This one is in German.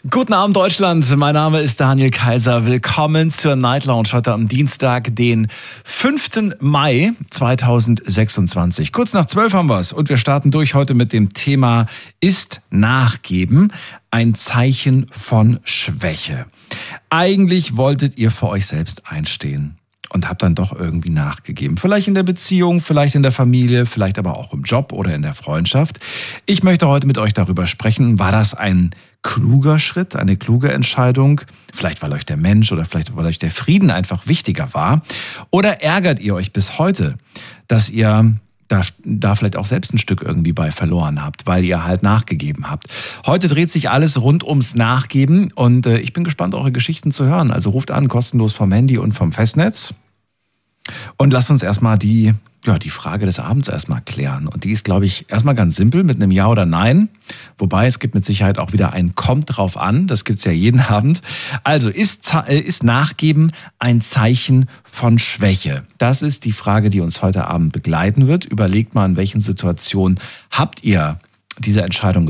Guten Abend, Deutschland. Mein Name ist Daniel Kaiser. Willkommen zur Night Lounge heute am Dienstag, den 5. Mai 2026. Kurz nach 12 haben wir es und wir starten durch heute mit dem Thema: Ist Nachgeben ein Zeichen von Schwäche? Eigentlich wolltet ihr für euch selbst einstehen und habt dann doch irgendwie nachgegeben. Vielleicht in der Beziehung, vielleicht in der Familie, vielleicht aber auch im Job oder in der Freundschaft. Ich möchte heute mit euch darüber sprechen. War das ein kluger Schritt, eine kluge Entscheidung? Vielleicht weil euch der Mensch oder vielleicht weil euch der Frieden einfach wichtiger war? Oder ärgert ihr euch bis heute, dass ihr da vielleicht auch selbst ein Stück irgendwie bei verloren habt, weil ihr halt nachgegeben habt? Heute dreht sich alles rund ums Nachgeben und ich bin gespannt, eure Geschichten zu hören. Also ruft an, kostenlos vom Handy und vom Festnetz. Und lasst uns erstmal die Frage des Abends erstmal klären. Und die ist, glaube ich, erstmal ganz simpel mit einem Ja oder Nein. Wobei es gibt mit Sicherheit auch wieder ein Kommt drauf an. Das gibt's ja jeden Abend. Also, ist Nachgeben ein Zeichen von Schwäche? Das ist die Frage, die uns heute Abend begleiten wird. Überlegt mal, in welchen Situationen habt ihr diese Entscheidung